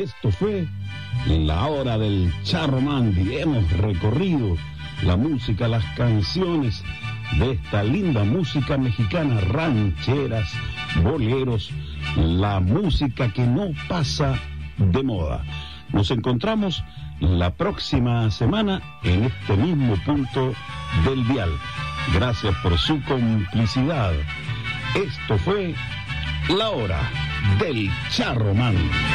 esto fue La Hora del Charro Mandy. Hemos recorrido la música, las canciones de esta linda música mexicana, rancheras, boleros, la música que no pasa de moda. Nos encontramos la próxima semana en este mismo punto del dial. Gracias por su complicidad. Esto fue La Hora del Charro Mandy.